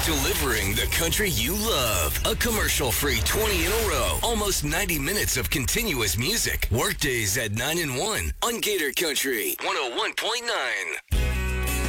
Delivering the country you love. A commercial-free 20 in a row. Almost 90 minutes of continuous music. Workdays at 9 and 1 on Gator Country 101.9.